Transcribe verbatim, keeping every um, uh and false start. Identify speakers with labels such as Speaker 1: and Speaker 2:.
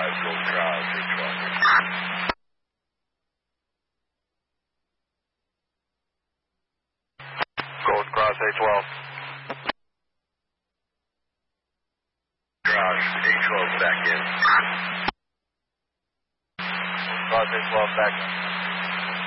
Speaker 1: five, Gold Cross, A twelve. Gold Cross, A twelve. Cross, A twelve back in. Cross, A twelve back in.